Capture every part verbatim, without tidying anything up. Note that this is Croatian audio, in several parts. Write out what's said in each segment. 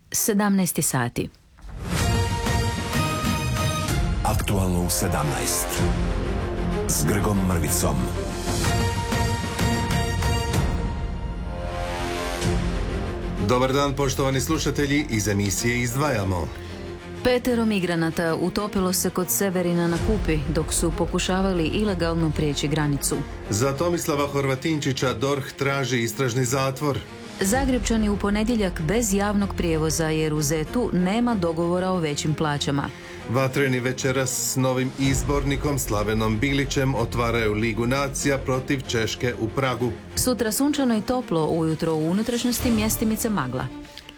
sedamnaest sati. Aktualno u sedamnaest. S Grgom Mrvicom. Dobar dan, poštovani slušatelji, iz emisije Izdvajamo. Petero migranata utopilo se kod Severina na Kupi dok su pokušavali ilegalno prijeći granicu. Za Tomislava Horvatinčića D O R H traži istražni zatvor. Zagrepčani u ponedjeljak bez javnog prijevoza jer u Zetu nema dogovora o većim plaćama. Vatreni večeras s novim izbornikom Slavenom Bilićem otvaraju Ligu nacija protiv Češke u Pragu. Sutra sunčano i toplo, ujutro u unutrašnjosti mjestimice magla.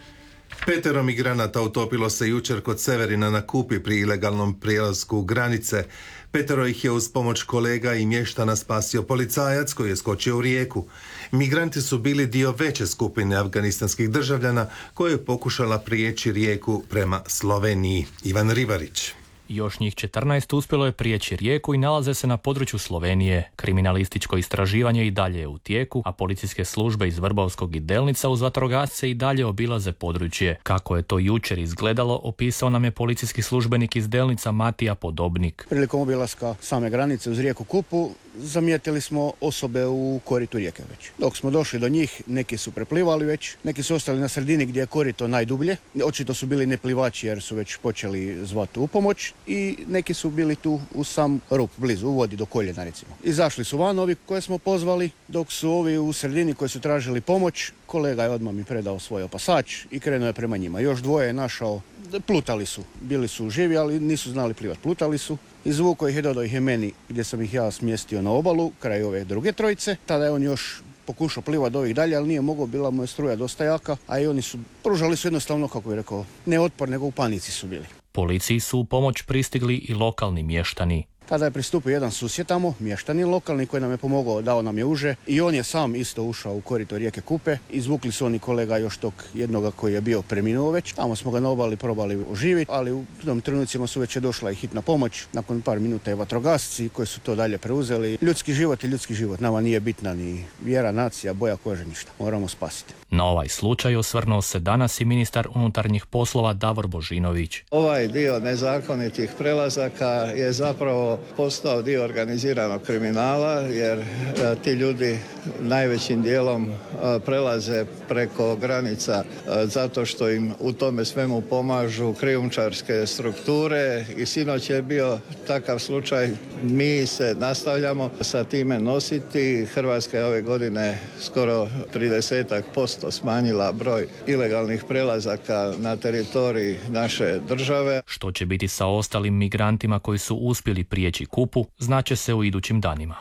Petero migranata utopilo se jučer kod Severina na Kupi pri ilegalnom prijelasku granice. Petero ih je uz pomoć kolega i mještana spasio policajac koji je skočio u rijeku. Migranti su bili dio veće skupine afganistanskih državljana koja je pokušala prijeći rijeku prema Sloveniji. Ivan Rivarić. Još njih četrnaest uspjelo je prijeći rijeku i nalaze se na području Slovenije. Kriminalističko istraživanje i dalje je u tijeku, a policijske službe iz Vrbovskog i Delnica uz vatrogasce i dalje obilaze područje. Kako je to jučer izgledalo, opisao nam je policijski službenik iz Delnica Matija Podobnik. Prilikom obilaska same granice uz rijeku Kupu zamijetili smo osobe u koritu rijeke već. Dok smo došli do njih, neki su preplivali već, neki su ostali na sredini gdje je korito najdublje. Očito su bili neplivači jer su već počeli zvati u pomoć i neki su bili tu u sam rup, blizu, u vodi do koljena recimo. Izašli su van ovi koje smo pozvali, dok su ovi u sredini koji su tražili pomoć, kolega je odmah mi predao svoj opasač i krenuo je prema njima. Još dvoje je našao, plutali su, bili su živi, ali nisu znali plivati, plutali su. Izvukao ih je, dodao ih je meni gdje sam ih ja smjestio na obalu, kraj ove druge trojice. Tada je on još pokušao plivati do ovih dalje, ali nije mogao, bila mu je struja dosta jaka, a i oni su pružali su jednostavno, kako bih rekao, ne otpor, nego u panici su bili. Policiji su u pomoć pristigli i lokalni mještani. Tada je pristupio jedan susjed tamo, mještani lokalni, koji nam je pomogao, dao nam je uže i on je sam isto ušao u korito rijeke Kupe. Izvukli su oni kolega još tog jednoga koji je bio preminuo već. Tamo smo ga na obali probali oživiti, ali u tom trenucima su već je došla i hitna pomoć. Nakon par minuta je vatrogasci koji su to dalje preuzeli. Ljudski život je ljudski život. Nama nije bitna ni vjera, nacija, boja kože, ništa. Moramo spasiti. Na ovaj slučaj osvrnuo se danas i ministar unutarnjih poslova Davor Božinović. Ovaj dio nezakonitih prelazaka je zapravo postao dio organiziranog kriminala jer a, ti ljudi najvećim dijelom a, prelaze preko granica a, zato što im u tome svemu pomažu krijumčarske strukture i sinoć je bio takav slučaj. Mi se nastavljamo sa time nositi. Hrvatska je ove godine skoro trideset posto smanjila broj ilegalnih prelazaka na teritoriji naše države. Što će biti sa ostalim migrantima koji su uspjeli prijeći Kupu, znaće se u idućim danima.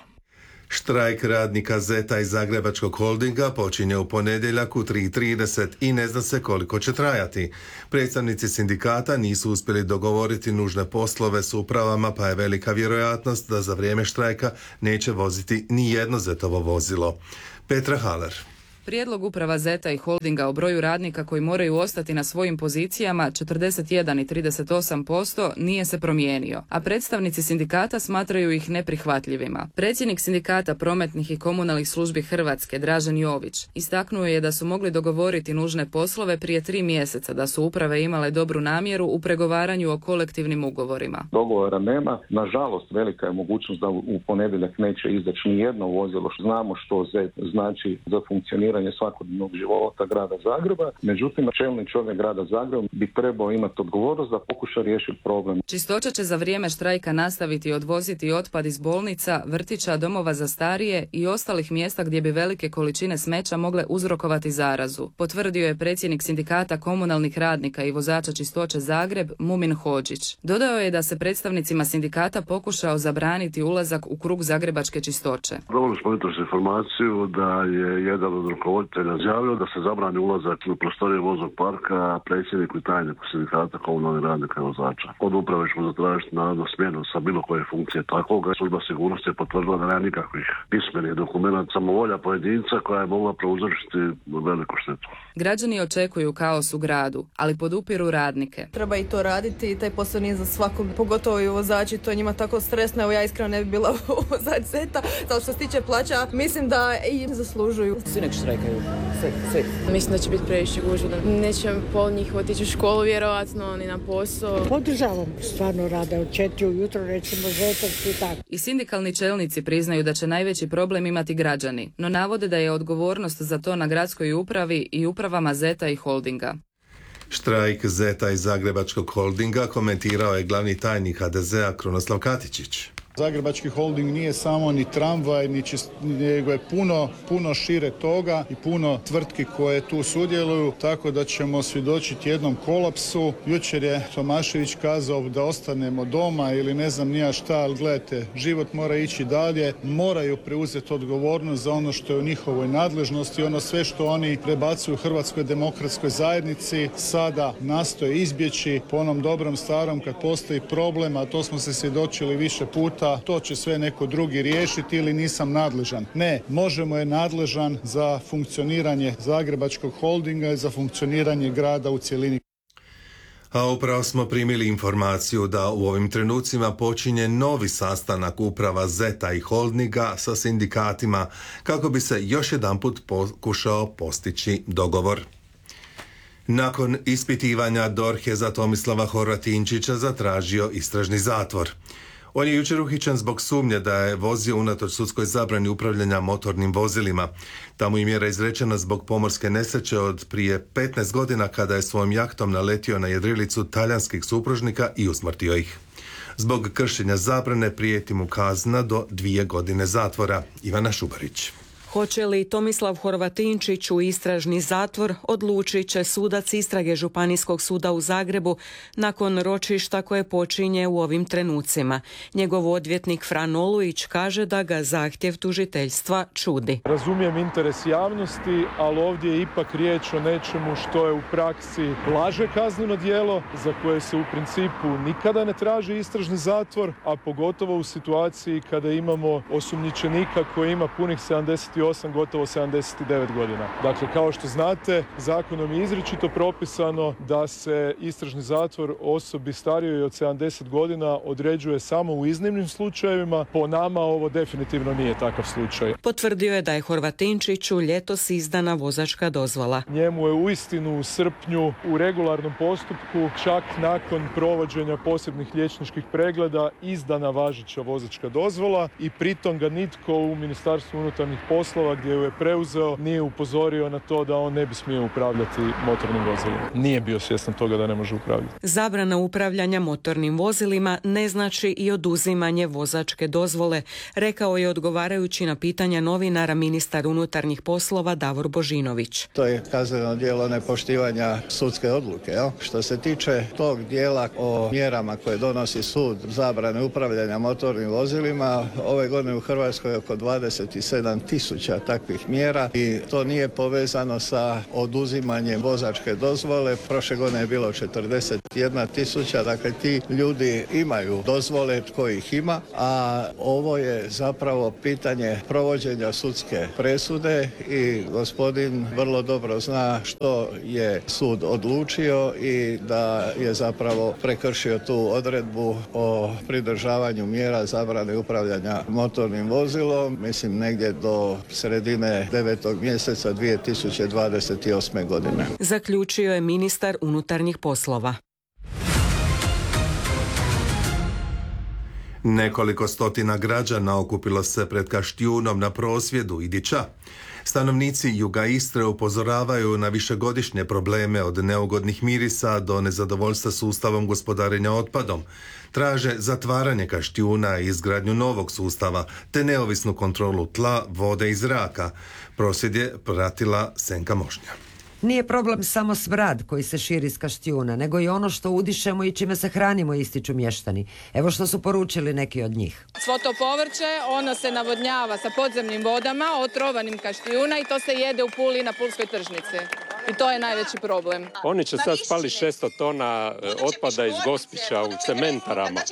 Štrajk radnika Zeta i Zagrebačkog holdinga počinje u ponedjeljak u tri i trideset i ne zna se koliko će trajati. Predstavnici sindikata nisu uspjeli dogovoriti nužne poslove s upravama, pa je velika vjerojatnost da za vrijeme štrajka neće voziti ni jedno Zetovo vozilo. Petra Haler. Prijedlog uprava Zeta i holdinga o broju radnika koji moraju ostati na svojim pozicijama četrdeset jedan i trideset osam posto nije se promijenio, a predstavnici sindikata smatraju ih neprihvatljivima. Predsjednik sindikata prometnih i komunalnih službi Hrvatske, Dražen Jović, istaknuo je da su mogli dogovoriti nužne poslove prije tri mjeseca, da su uprave imale dobru namjeru u pregovaranju o kolektivnim ugovorima. Dogovora nema. Nažalost, velika je mogućnost da u ponedjeljak neće izaći ni jedno vozilo. Znamo što Zet znači za funkcioniranje svakodnevnog života grada Zagreba. Međutim, čelni čovjek grada Zagreba bi trebao imati odgovornost da pokuša riješiti problem. Čistoća će za vrijeme štrajka nastaviti odvoziti otpad iz bolnica, vrtića, domova za starije i ostalih mjesta gdje bi velike količine smeća mogle uzrokovati zarazu, potvrdio je predsjednik sindikata komunalnih radnika i vozača čistoće Zagreb, Mumin Hodžić. Dodao je da se predstavnicima sindikata pokušao zabraniti ulazak u krug zagrebačke čistoće. Dobili smo jutros informaciju da je jedan od rukovoditelja izjavio da se zabrani ulazak u prostorije voznog parka predsjedniku i tajniku sindikata komunalnih radnika i vozača. Od uprave ćemo zatražiti naravno smjenu sa bilo koje funkcije takvoga. Služba sigurnosti je potvrdila da nema nikakvih pismenih dokumenata, samovolja pojedinca koja je mogla prouzročiti veliku štetu. Građani očekuju kaos u gradu, ali podupiru radnike. Treba i to raditi i taj posao nije za svakog, pogotovo i vozači, to je njima tako stresno. Evo ja iskreno ne bi bila vozač Zeta, zato što se tiče plaća, mislim da i zaslužuju. Svi nek štrajkaju. Sve, sve. Mislim da će biti previše gužve, da neće pol njih otići u školu vjerovatno, ni na posao. Podržavam, stvarno rade od četiri ujutro, recimo Zetovci i tako. I sindikalni čelnici priznaju da će najveći problem imati građani, no navode da je odgovornost za to na gradskoj upravi i upravama Zeta i Holdinga. Štrajk Zeta i Zagrebačkog Holdinga komentirao je glavni tajnik ha de zea Krunoslav Katičić. Zagrebački holding nije samo ni tramvaj, ni čist, nego je puno, puno šire toga i puno tvrtki koje tu sudjeluju, tako da ćemo svjedočiti jednom kolapsu. Jučer je Tomašević kazao da ostanemo doma ili ne znam nija šta, ali gledajte, život mora ići dalje, moraju preuzeti odgovornost za ono što je u njihovoj nadležnosti, ono sve što oni prebacuju Hrvatskoj demokratskoj zajednici, sada nastoje izbjeći po onom dobrom starom kad postoji problem, a to smo se svjedočili više puta, to će sve neko drugi riješiti ili nisam nadležan. Ne, možemo je nadležan za funkcioniranje Zagrebačkog holdinga i za funkcioniranje grada u cjelini. A upravo smo primili informaciju da u ovim trenucima počinje novi sastanak uprava Zeta i Holdinga sa sindikatima kako bi se još jedanput pokušao postići dogovor. Nakon ispitivanja D O R H je za Tomislava Horvatinčića zatražio istražni zatvor. On je jučer uhićen zbog sumnje da je vozio unatoč sudskoj zabrani upravljanja motornim vozilima. Ta mu je mjera izrečena zbog pomorske nesreće od prije petnaest godina kada je svojom jahtom naletio na jedrilicu talijanskih supružnika i usmrtio ih. Zbog kršenja zabrane prijeti mu kazna do dvije godine zatvora. Ivana Šubarić. Hoće li Tomislav Horvatinčić u istražni zatvor, odlučit će sudac istrage Županijskog suda u Zagrebu nakon ročišta koje počinje u ovim trenucima. Njegov odvjetnik Fran Olujić kaže da ga zahtjev tužiteljstva čudi. Razumijem interes javnosti, ali ovdje je ipak riječ o nečemu što je u praksi blaže kazneno djelo za koje se u principu nikada ne traži istražni zatvor, a pogotovo u situaciji kada imamo osumnjičenika koji ima punih sedamdeset osam, gotovo sedamdeset devet godina. Dakle, kao što znate, zakonom je izričito propisano da se istražni zatvor osobi starijoj od sedamdeset godina određuje samo u iznimnim slučajevima. Po nama ovo definitivno nije takav slučaj. Potvrdio je da je Horvatinčiću ljetos izdana vozačka dozvola. Njemu je uistinu u srpnju u regularnom postupku, čak nakon provođenja posebnih liječničkih pregleda, izdana važeća vozačka dozvola i pritom ga nitko u Ministarstvu unutarnjih poslova gdje ju je preuzeo nije upozorio na to da on ne bi smio upravljati motornim vozilima. Nije bio svjestan toga da ne može upravljati. Zabrana upravljanja motornim vozilima ne znači i oduzimanje vozačke dozvole, rekao je odgovarajući na pitanja novinara ministar unutarnjih poslova Davor Božinović. To je kazneno djelo nepoštivanja sudske odluke. Jel? Što se tiče tog dijela o mjerama koje donosi sud zabrane upravljanja motornim vozilima, ove godine u Hrvatskoj oko dvadeset sedam tisuća takvih mjera i to nije povezano sa oduzimanjem vozačke dozvole. Prošle godine je bilo četrdeset jedna tisuća, dakle ti ljudi imaju dozvole, tko ih ima, a ovo je zapravo pitanje provođenja sudske presude i gospodin vrlo dobro zna što je sud odlučio i da je zapravo prekršio tu odredbu o pridržavanju mjera zabrane upravljanja motornim vozilom, mislim negdje do sredine devetog mjeseca dvije tisuće dvadeset osme. godine. Zaključio je ministar unutarnjih poslova. Nekoliko stotina građana okupilo se pred Kaštjunom na prosvjedu Idića. Stanovnici juga Istre upozoravaju na višegodišnje probleme od neugodnih mirisa do nezadovoljstva sustavom gospodarenja otpadom. Traže zatvaranje Kaštjuna i izgradnju novog sustava te neovisnu kontrolu tla, vode i zraka. Prosvjed je pratila Senka Mošnja. Nije problem samo smrad koji se širi iz Kaštjuna, nego i ono što udišemo i čime se hranimo, ističu mještani. Evo što su poručili neki od njih. Svo to povrće, ono se navodnjava sa podzemnim vodama, otrovanim Kaštjuna i to se jede u Puli na Pulskoj tržnici. I to je najveći problem. Oni će sad spali šesto tona otpada iz Gospića u cementarama. Znači problem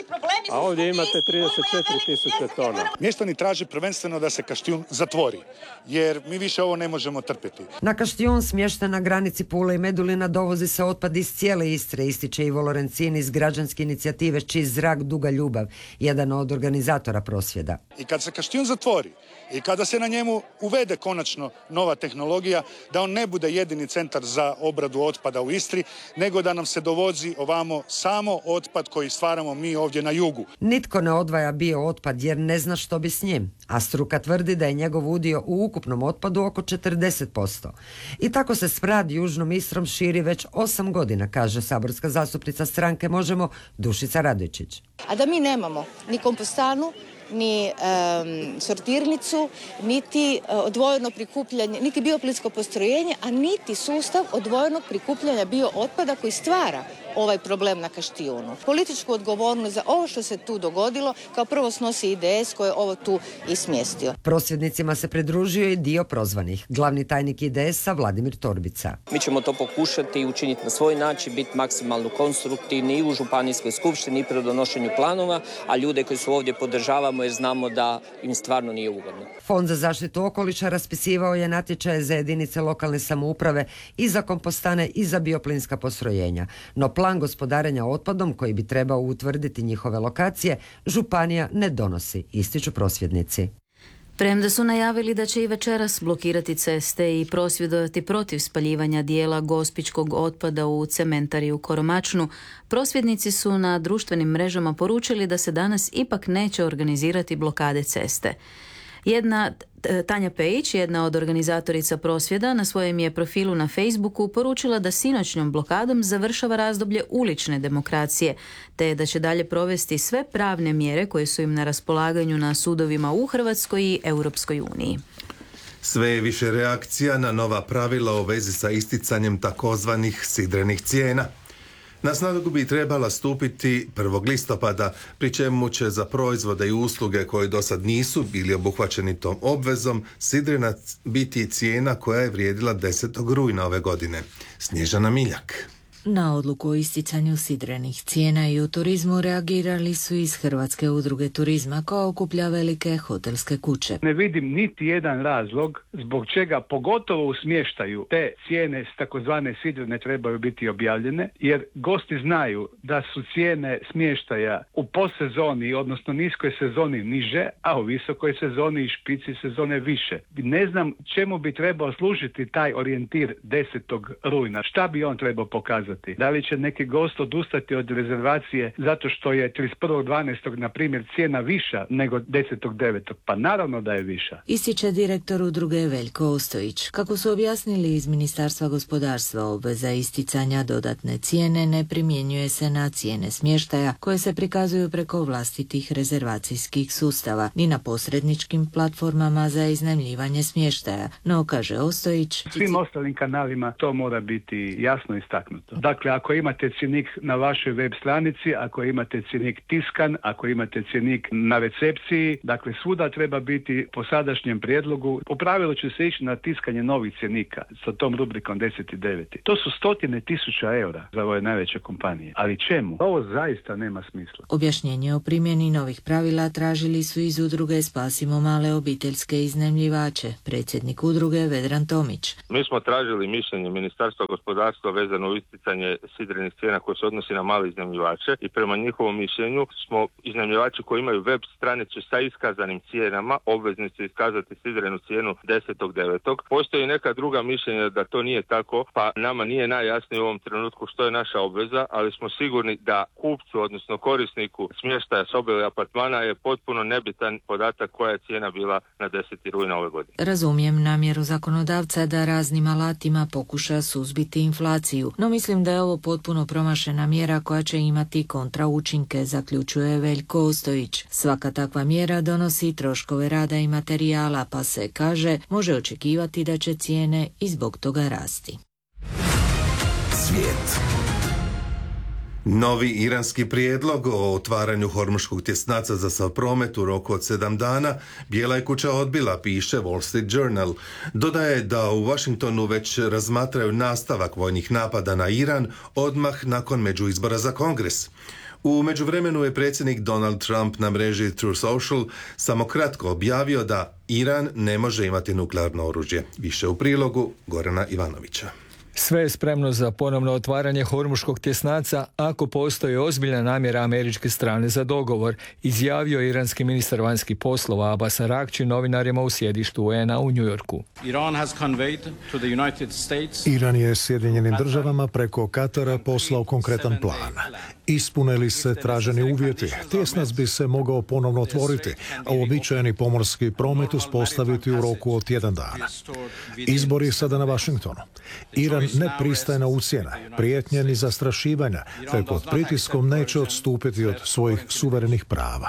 a ovdje imate trideset četiri tisuće tona. Mještani traže prvenstveno da se Kaštijun zatvori, jer mi više ovo ne možemo trpjeti. Na Kaštijun smješten na granici Pule i Medulina dovozi se otpad iz cijele Istre, ističe Ivo Lorencin iz građanske inicijative Čist zrak, duga ljubav, jedan od organizatora prosvjeda. I kad se Kaštijun zatvori i kada se na njemu uvede konačno nova tehnologija, da on ne bude jedini centar za obradu otpada u Istri, nego da nam se dovozi ovamo samo otpad koji stvaramo mi ovdje na jugu. Nitko ne odvaja bio otpad jer ne zna što bi s njim, a struka tvrdi da je njegov udio u ukupnom otpadu oko četrdeset posto. I tako se smrad južnom Istrom širi već osam godina, kaže saborska zastupnica stranke Možemo Dušica Radojčić. A da mi nemamo ni kompostanu, ni um, sortirnicu, niti uh, odvojeno prikupljanje, niti bioplinsko postrojenje, a niti sustav odvojenog prikupljanja biootpada koji stvara ovaj problem na Kaštijunu. Političku odgovornost za ovo što se tu dogodilo kao prvo snosi I D S koji je ovo tu i smjestio. Prosvjednicima se pridružio i dio prozvanih. Glavni tajnik I D S-a Vladimir Torbica. Mi ćemo to pokušati i učiniti na svoj način, biti maksimalno konstruktivni i u županijskoj skupštini i pri donošenju planova, a ljude koji su ovdje podržavamo jer znamo da im stvarno nije ugodno. Fond za zaštitu okoliša raspisivao je natječaje za jedinice lokalne samouprave i za kompostane i za bioplinska postrojenja. No plan gospodarenja otpadom koji bi trebao utvrditi njihove lokacije, županija ne donosi, ističu prosvjednici. Premda su najavili da će i večeras blokirati ceste i prosvjedovati protiv spaljivanja dijela gospićkog otpada u cementari u Koromačnu, prosvjednici su na društvenim mrežama poručili da se danas ipak neće organizirati blokade ceste. Jedna, Tanja Pejić, jedna od organizatorica prosvjeda, na svojem je profilu na Facebooku poručila da sinoćnjom blokadom završava razdoblje ulične demokracije, te da će dalje provesti sve pravne mjere koje su im na raspolaganju na sudovima u Hrvatskoj i Europskoj uniji. Sve je više reakcija na nova pravila u vezi sa isticanjem takozvanih sidrenih cijena. Na snagu bi trebala stupiti prvog listopada, pri čemu će za proizvode i usluge koji do sad nisu bili obuhvaćeni tom obvezom sidrena biti cijena koja je vrijedila desetog rujna ove godine. Snježana Miljak. Na odluku o isticanju sidrenih cijena i u turizmu reagirali su iz Hrvatske udruge turizma koja okuplja velike hotelske kuće. Ne vidim niti jedan razlog zbog čega pogotovo u smještaju te cijene s takozvane sidrene trebaju biti objavljene, jer gosti znaju da su cijene smještaja u postsezoni, odnosno niskoj sezoni niže, a u visokoj sezoni i špici sezone više. Ne znam čemu bi trebao služiti taj orijentir desetog rujna. Šta bi on trebao pokazati? Da li će neki gost odustati od rezervacije zato što je trideset prvog dvanaestog na primjer cijena viša nego desetog devetog? Pa naravno da je viša. Ističe direktor udruge Veljko Ostojić. Kako su objasnili iz Ministarstva gospodarstva, obveza isticanja dodatne cijene ne primjenjuje se na cijene smještaja koje se prikazuju preko vlastitih rezervacijskih sustava ni na posredničkim platformama za iznajmljivanje smještaja. No, kaže Ostojić, svim ostalim kanalima to mora biti jasno istaknuto. Dakle, ako imate cjenik na vašoj web stranici, ako imate cjenik tiskan, ako imate cjenik na recepciji, dakle svuda treba biti po sadašnjem prijedlogu. U pravilu će se ići na tiskanje novih cjenika sa tom rubrikom deset i devet. To su stotine tisuća eura za ove najveće kompanije. Ali čemu? Ovo zaista nema smisla. Objašnjenje o primjeni novih pravila tražili su iz udruge Spasimo male obiteljske iznajmljivače. Predsjednik udruge Vedran Tomić. Mi smo tražili mišljenje Ministarstva gospodarstva vezano u isticanje sidrenih cijena koje se odnosi na male iznajmljivače i prema njihovom mišljenju smo iznajmljivači koji imaju web stranicu sa iskazanim cijenama obvezni su iskazati sidrenu cijenu desetog devetog. Postoji neka druga mišljenja da to nije tako, pa nama nije najjasnije u ovom trenutku što je naša obveza, ali smo sigurni da kupcu, odnosno korisniku smještaja sobe ili apartmana je potpuno nebitan podatak koja je cijena bila na deseti rujna ove godine. Razumijem namjeru zakonodavca da raznim alatima pokuša suzbiti inflaciju, no mislim da je ovo potpuno promašena mjera koja će imati kontra učinke, zaključuje Veljko Ostojić. Svaka takva mjera donosi troškove rada i materijala, pa se, kaže, može očekivati da će cijene i zbog toga rasti. Svijet. Novi iranski prijedlog o otvaranju hormuškog tjesnaca za sav promet u roku od sedam dana Bijela je kuća odbila, piše Wall Street Journal. Dodaje da u Washingtonu već razmatraju nastavak vojnih napada na Iran odmah nakon međuizbora za Kongres. U međuvremenu je predsjednik Donald Trump na mreži Truth Social samo kratko objavio da Iran ne može imati nuklearno oružje. Više u prilogu Gorana Ivanovića. Sve je spremno za ponovno otvaranje Hormuškog tjesnaca ako postoji ozbiljna namjera američke strane za dogovor, izjavio iranski ministar vanjskih poslova Abbas Araghchi novinarima u sjedištu U N A u New Yorku. Iran je Sjedinjenim državama preko Katara poslao konkretan plan. Ispune li se traženi uvjeti, tjesnac bi se mogao ponovno otvoriti, a uobičajeni pomorski promet uspostaviti u roku od tjedan dana. Izbor je sada na Washingtonu. Iran ne pristaje na ucjene, prijetnje ni zastrašivanja, te pod pritiskom neće odstupiti od svojih suverenih prava.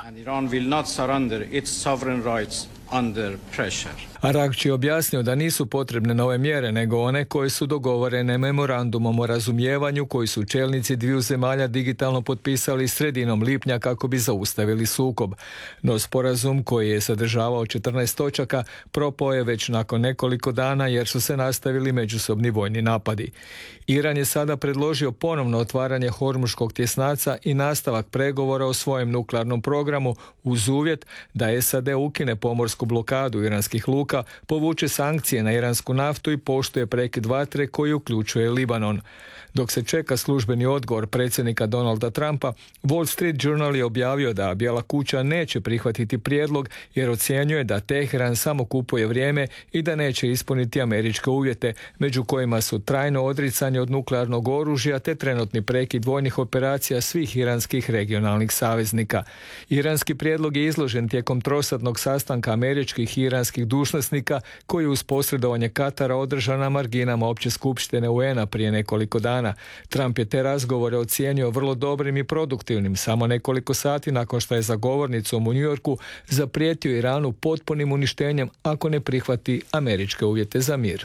Araghchi je objasnio da nisu potrebne nove mjere, nego one koje su dogovorene memorandumom o razumijevanju koji su čelnici dviju zemalja digitalno potpisali sredinom lipnja kako bi zaustavili sukob. No sporazum, koji je sadržavao četrnaest točaka, propao je već nakon nekoliko dana jer su se nastavili međusobni vojni napadi. Iran je sada predložio ponovno otvaranje Hormuškog tjesnaca i nastavak pregovora o svojem nuklearnom programu uz uvjet da S A D ukine pomorsku blokadu iranskih luka, povuče sankcije na iransku naftu i poštuje prekid vatre koji uključuje Libanon. Dok se čeka službeni odgovor predsjednika Donalda Trumpa, Wall Street Journal je objavio da Bijela kuća neće prihvatiti prijedlog jer ocjenjuje da Teheran samo kupuje vrijeme i da neće ispuniti američke uvjete, među kojima su trajno odricanje od nuklearnog oružja te trenutni prekid vojnih operacija svih iranskih regionalnih saveznika. Iranski prijedlog je izložen tijekom trosadnog sastanka američkih i iranskih dužnosnika koji uz posredovanje Katara održan na marginama opće skupštine U N A prije nekoliko dana. Trump je te razgovore ocijenio vrlo dobrim i produktivnim samo nekoliko sati nakon što je za govornicom u New Yorku zaprijetio Iranu potpunim uništenjem ako ne prihvati američke uvjete za mir.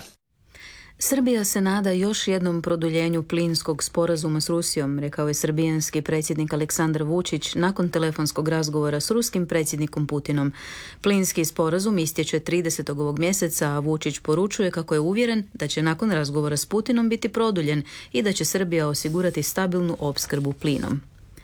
Srbija se nada još jednom produljenju plinskog sporazuma s Rusijom, rekao je srbijanski predsjednik Aleksandar Vučić nakon telefonskog razgovora s ruskim predsjednikom Putinom. Plinski sporazum istječe tridesetog ovog mjeseca, a Vučić poručuje kako je uvjeren da će nakon razgovora s Putinom biti produljen i da će Srbija osigurati stabilnu opskrbu plinom.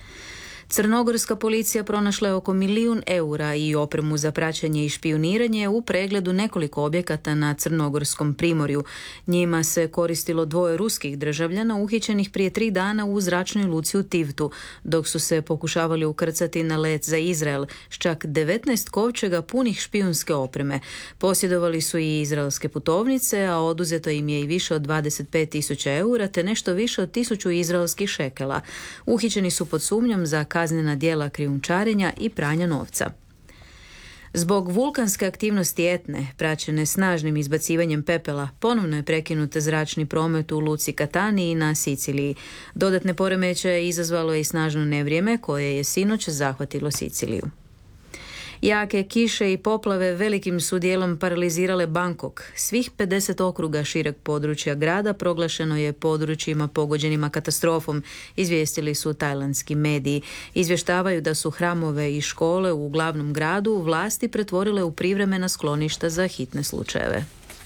Crnogorska policija pronašla je oko milijun eura i opremu za praćenje i špijuniranje u pregledu nekoliko objekata na Crnogorskom primorju. Njima se koristilo dvoje ruskih državljana uhićenih prije tri dana u zračnoj luci u Tivtu, dok su se pokušavali ukrcati na let za Izrael s čak devetnaest kovčega punih špijunske opreme. Posjedovali su i izraelske putovnice, a oduzeto im je i više od dvadeset pet tisuća eura te nešto više od tisuću izraelskih šekela. Uhićeni su pod sumnjom za kaznena djela krijumčarenja i pranja novca. Zbog vulkanske aktivnosti Etne, praćene snažnim izbacivanjem pepela, ponovno je prekinut zračni promet u luci Catania na Siciliji. Dodatne poremećaje izazvalo je i snažno nevrijeme koje je sinoć zahvatilo Siciliju. Jake kiše i poplave velikim su dijelom paralizirale Bangkok. Svih pedeset okruga šireg područja grada proglašeno je područjima pogođenima katastrofom, izvijestili su tajlandski mediji. Izvještavaju da su hramove i škole u glavnom gradu vlasti pretvorile u privremena skloništa za hitne slučajeve.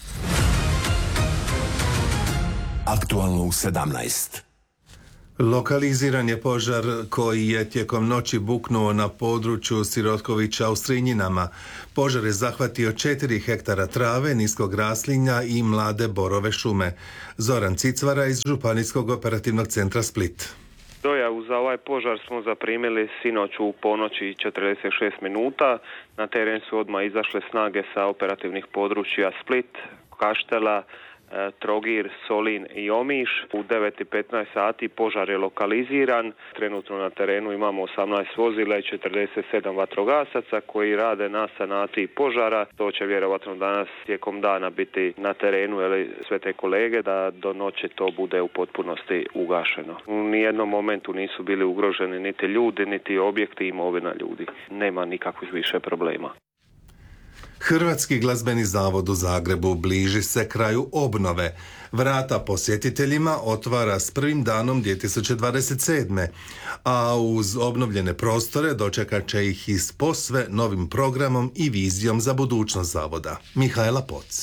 Aktualno u sedamnaest. Lokaliziran je požar koji je tijekom noći buknuo na području Sirotkovića u Strinjinama. Požar je zahvatio četiri hektara trave, niskog raslinja i mlade borove šume. Zoran Cicvara iz Županijskog operativnog centra Split. Dojavu za ovaj požar smo zaprimili sinoć u ponoći i četrdeset šest minuta. Na teren su odmah izašle snage sa operativnih područja Split, Kaštela, Trogir, Solin i Omiš. U devet i petnaest sati požar je lokaliziran. Trenutno na terenu imamo osamnaest vozila i četrdeset sedam vatrogasaca koji rade na sanaciji požara. To će vjerovatno danas tijekom dana biti na terenu, ili sve te kolege, da do noći to bude u potpunosti ugašeno. U nijednom momentu nisu bili ugroženi niti ljudi, niti objekti i imovina ljudi. Nema nikakvih više problema. Hrvatski glazbeni zavod u Zagrebu bliži se kraju obnove. Vrata posjetiteljima otvara s prvim danom dvije tisuće dvadeset sedme. A uz obnovljene prostore dočekat će ih i s posve novim programom i vizijom za budućnost zavoda. Mihajla Poc.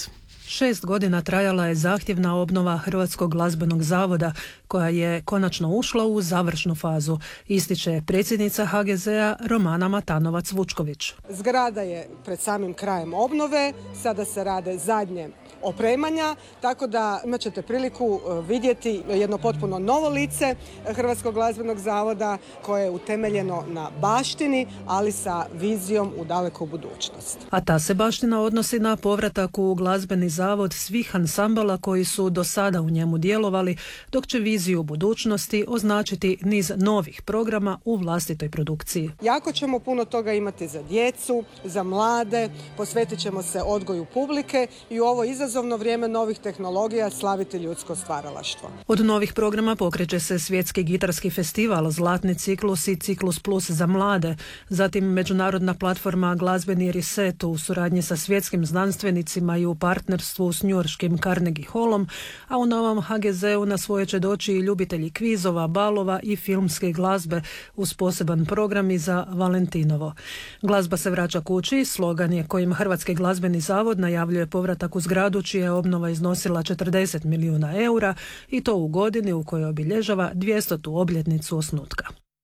Šest godina trajala je zahtjevna obnova Hrvatskog glazbenog zavoda, koja je konačno ušla u završnu fazu, ističe predsjednica ha ge zea Romana Matanovac-Vučković. Zgrada je pred samim krajem obnove, sada se rade zadnje opremanja, tako da imat ćete priliku vidjeti jedno potpuno novo lice Hrvatskog glazbenog zavoda koje je utemeljeno na baštini, ali sa vizijom u daleku budućnost. A ta se baština odnosi na povratak u glazbeni zavod svih ansambala koji su do sada u njemu djelovali, dok će viziju budućnosti označiti niz novih programa u vlastitoj produkciji. Jako ćemo puno toga imati za djecu, za mlade, posvetit ćemo se odgoju publike i u ovo izazovno vrijeme novih tehnologija slaviti ljudsko stvaralaštvo. Od novih programa pokreće se svjetski gitarski festival, zlatni ciklus i ciklus plus za mlade, zatim međunarodna platforma Glazbeni Reset u suradnji sa svjetskim znanstvenicima i u partnerstvu s njujorškim Carnegie Hallom, a u novom ha ge zeu na svoje će doći i ljubitelji kvizova, balova i filmske glazbe uz poseban program i za Valentinovo. Glazba se vraća kući, slogan je kojim Hrvatski glazbeni zavod najavljuje povratak u zgradu čija je obnova iznosila četrdeset milijuna eura i to u godini u kojoj obilježava dvjestotu obljetnicu osnutka.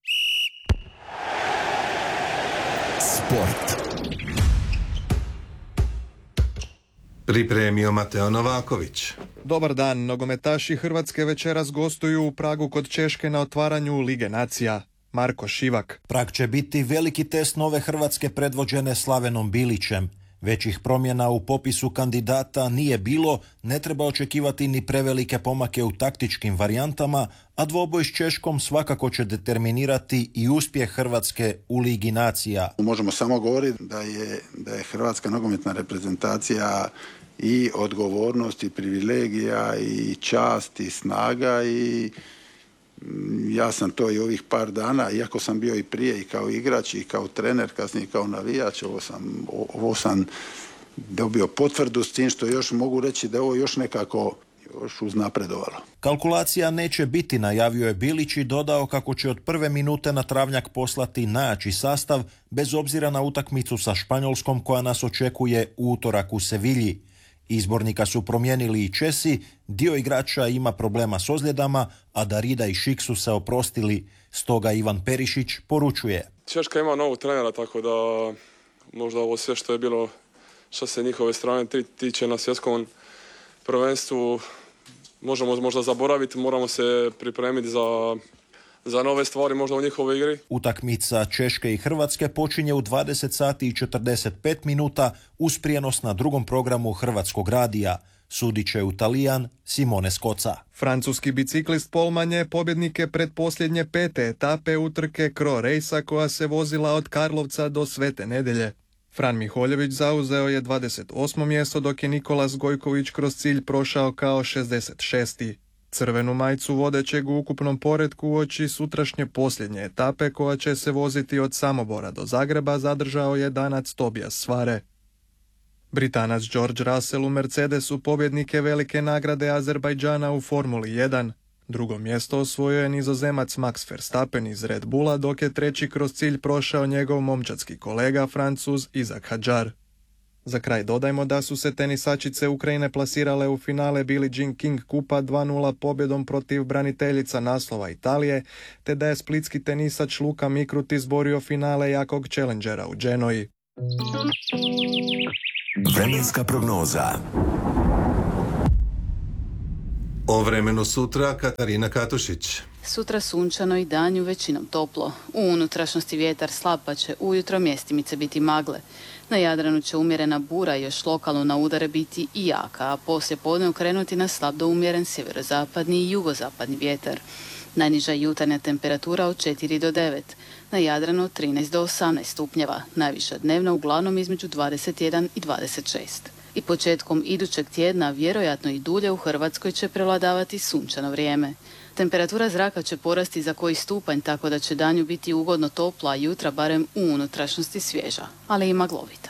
Sport. Pripremio Mateo Novaković. Dobar dan, nogometaši Hrvatske večeras gostuju u Pragu kod Češke na otvaranju Lige nacija. Marko Šivak. Prag će biti veliki test nove Hrvatske predvođene Slavenom Bilićem. Većih promjena u popisu kandidata nije bilo, ne treba očekivati ni prevelike pomake u taktičkim varijantama, a dvoboj s Češkom svakako će determinirati i uspjeh Hrvatske u Ligi nacija. Možemo samo govoriti da je, da je Hrvatska nogometna reprezentacija i odgovornost i privilegija i čast i snaga i ja sam to i ovih par dana, iako sam bio i prije i kao igrač i kao trener, kasnije kao navijač, ovo sam, ovo sam dobio potvrdu s tim što još mogu reći da ovo još nekako još uznapredovalo. Kalkulacija neće biti, najavio je Bilić i dodao kako će od prve minute na travnjak poslati najjači sastav bez obzira na utakmicu sa Španjolskom koja nas očekuje u utorak u Sevilji. Izbornika su promijenili i Česi, dio igrača ima problema s ozljedama, a Darida i Šik su se oprostili, stoga Ivan Perišić poručuje. Češka ima novog trenera, tako da možda ovo sve što je bilo što se njihove strane tiče na svjetskom prvenstvu možemo možda zaboraviti, moramo se pripremiti za, za nove stvari možda u njihovoj igri. Utakmica Češke i Hrvatske počinje u dvadeset sati i četrdeset pet minuta uz prijenos na drugom programu Hrvatskog radija. Sudit će u Talijan Simone Skoca. Francuski biciklist Polman je pobjednike predposljednje pete etape utrke Cro Racea koja se vozila od Karlovca do Svete Nedelje. Fran Miholjević zauzeo je dvadeset osmo mjesto, dok je Nikolas Gojković kroz cilj prošao kao šezdeset šesti. Crvenu majicu vodećeg u ukupnom poretku uoči sutrašnje posljednje etape koja će se voziti od Samobora do Zagreba zadržao je Danac Tobias Svare. Britanac George Russell u Mercedesu pobjednike velike nagrade Azerbajdžana u Formuli jedan. Drugo mjesto osvojio je Nizozemac Max Verstappen iz Red Bulla, dok je treći kroz cilj prošao njegov momčadski kolega Francuz Izak Hadjar. Za kraj dodajmo da su se tenisačice Ukrajine plasirale u finale Billie Jean King kupa dva nula pobjedom protiv braniteljica naslova Italije, te da je splitski tenisač Luka Mikrut izborio finale jakog challengera u Genoji. Vremenska prognoza. O vremenu sutra Katarina Katušić. Sutra sunčano i danju većinom toplo. U unutrašnjosti vjetar slab pa će ujutro mjestimice biti magle. Na Jadranu će umjerena bura još lokalno na udare biti i jaka, a poslije podne okrenuti na slab do umjeren sjeverozapadni i jugozapadni vjetar. Najniža jutarnja temperatura od četiri do devet, na Jadranu od trinaest do osamnaest stupnjeva, najviša dnevna uglavnom između dvadeset jedan i dvadeset šest. I početkom idućeg tjedna, vjerojatno i dulje u Hrvatskoj će prevladavati sunčano vrijeme. Temperatura zraka će porasti za koji stupanj, tako da će danju biti ugodno topla, a jutra barem u unutrašnjosti svježa, ali i maglovita.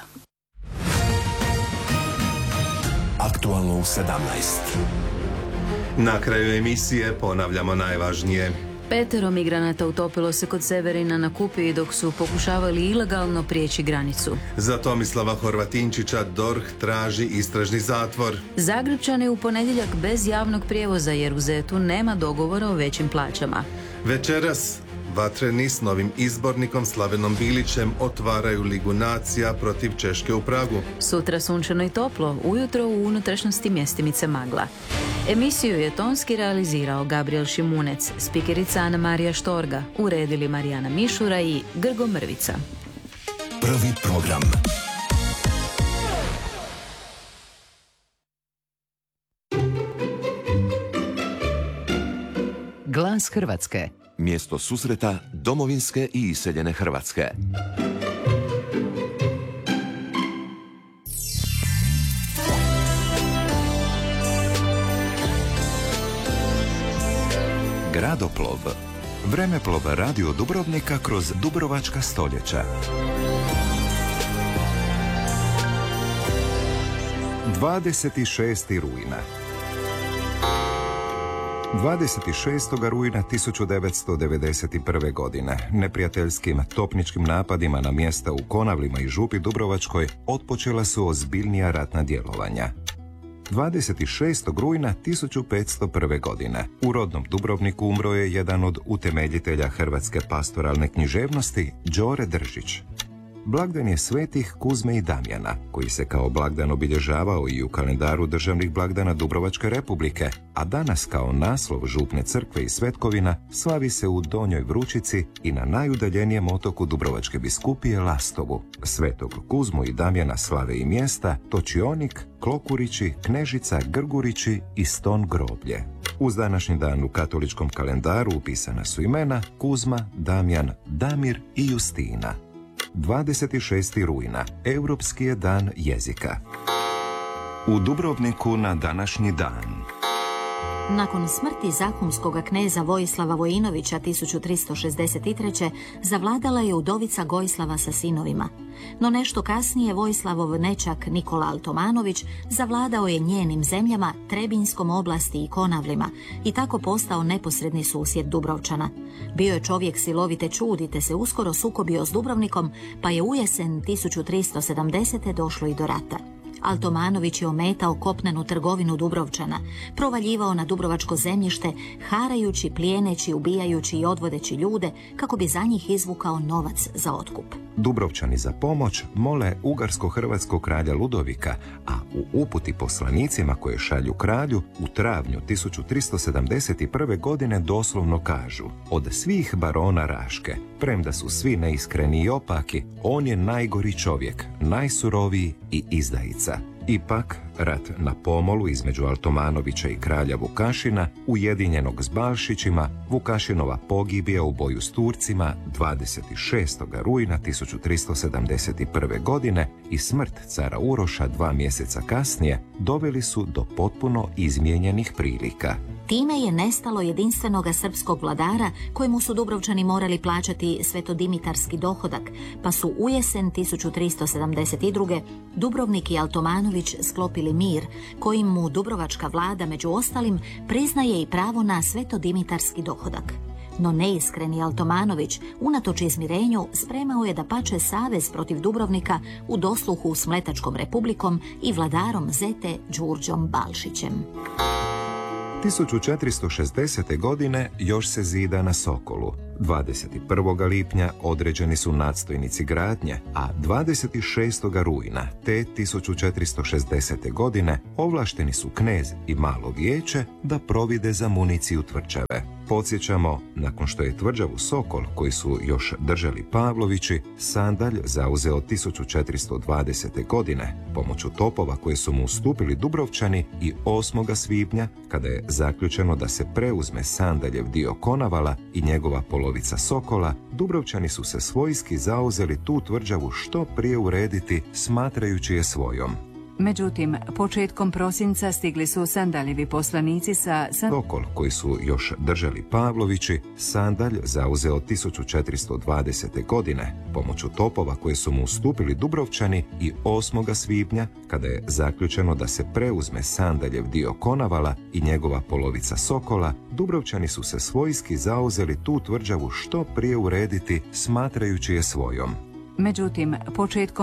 Aktualno u sedamnaest. Na kraju emisije ponavljamo najvažnije. Petero migranata utopilo se kod Severina na Kupi dok su pokušavali ilegalno prijeći granicu. Za Tomislava Horvatinčića D O R H traži istražni zatvor. Zagrepčani u ponedjeljak bez javnog prijevoza jer u Zetu nema dogovora o većim plaćama. Večeras vatreni s novim izbornikom Slavenom Bilićem otvaraju Ligu nacija protiv Češke u Pragu. Sutra sunčano i toplo, ujutro u unutrašnjosti mjestimice magla. Emisiju je tonski realizirao Gabriel Šimunec, spikerica Ana Marija Štorga, uredili Marijana Mišura i Grgo Mrvica. Prvi program. Glas Hrvatske. Mjesto susreta domovinske i iseljene Hrvatske. Gradoplov. Vremeplov radio Dubrovnika kroz dubrovačka stoljeća. dvadeset šesti rujna. dvadeset šestog rujna tisuću devetsto devedeset prve. godine neprijateljskim topničkim napadima na mjesta u Konavlima i Župi Dubrovačkoj otpočela su ozbiljnija ratna djelovanja. dvadeset šestog rujna tisuću petsto prve. godine u rodnom Dubrovniku umro je jedan od utemeljitelja hrvatske pastoralne književnosti, Đore Držić. Blagdan je svetih Kuzme i Damjana, koji se kao blagdan obilježavao i u kalendaru državnih blagdana Dubrovačke republike, a danas kao naslov župne crkve i svetkovina slavi se u Donjoj Vručici i na najudaljenijem otoku Dubrovačke biskupije Lastovu. Svetog Kuzmu i Damjana slave i mjesta Točionik, Klokurići, Knežica, Grgurići i Ston groblje. Uz današnji dan u katoličkom kalendaru upisana su imena Kuzma, Damjan, Damir i Justina. dvadeset šestog rujna, Europski je dan jezika. U Dubrovniku na današnji dan. Nakon smrti zahumskog kneza Vojislava Vojinovića tisuću tristo šezdeset treće. zavladala je udovica Gojislava sa sinovima. No nešto kasnije Vojislavov nečak Nikola Altomanović zavladao je njenim zemljama, Trebinskom oblasti i Konavlima i tako postao neposredni susjed Dubrovčana. Bio je čovjek silovite čudi te se uskoro sukobio s Dubrovnikom, pa je u jesen tisuću tristo sedamdesete. došlo i do rata. Altomanović je ometao kopnenu trgovinu Dubrovčana, provaljivao na dubrovačko zemljište, harajući, plijeneći, ubijajući i odvodeći ljude kako bi za njih izvukao novac za otkup. Dubrovčani za pomoć mole ugarsko-hrvatskog kralja Ludovika, a u uputi poslanicima koje šalju kralju u travnju tisuću tristo sedamdeset prve. godine doslovno kažu: od svih barona Raške, premda su svi neiskreni i opaki, on je najgori čovjek, najsuroviji i izdajica. Ipak, rat na pomolu između Altomanovića i kralja Vukašina, ujedinjenog s Balšićima, Vukašinova pogibija u boju s Turcima dvadeset šestog rujna tisuću tristo sedamdeset prve. godine i smrt cara Uroša dva mjeseca kasnije doveli su do potpuno izmijenjenih prilika. Time je nestalo jedinstvenog srpskog vladara kojemu su Dubrovčani morali plaćati svetodimitarski dohodak, pa su u jesen tisuću tristo sedamdeset druge. Dubrovnik i Altomanović sklopili mir, kojim mu dubrovačka vlada među ostalim priznaje i pravo na svetodimitarski dohodak. No neiskreni Altomanović, unatoč izmirenju, spremao je da pače savez protiv Dubrovnika u dosluhu s Mletačkom republikom i vladarom Zete Đurđom Balšićem. tisuću četiristo šezdesete. godine još se zida na Sokolu. dvadeset prvog lipnja određeni su nadstojnici gradnje, a dvadeset šestog rujna te tisuću četiristo šezdesete. godine ovlašteni su knez i malo vijeće da provide za municiju tvrđave. Podsjećamo, nakon što je tvrđavu Sokol, koji su još držali Pavlovići, Sandalj zauzeo tisuću četiristo dvadesete. godine pomoću topova koje su mu ustupili Dubrovčani i osmog svibnja, kada je zaključeno da se preuzme Sandaljev dio Konavala i njegova polovica Sokola, Dubrovčani su se svojski zauzeli tu tvrđavu što prije urediti, smatrajući je svojom. Međutim, početkom prosinca stigli su Sandaljevi poslanici sa... Sokol, koji su još držali Pavlovići, Sandalj zauzeo tisuću četiristo dvadesete. godine pomoću topova koje su mu ustupili Dubrovčani i osmog svibnja, kada je zaključeno da se preuzme Sandaljev dio Konavala i njegova polovica Sokola, Dubrovčani su se svojski zauzeli tu tvrđavu što prije urediti, smatrajući je svojom. Međutim, početkom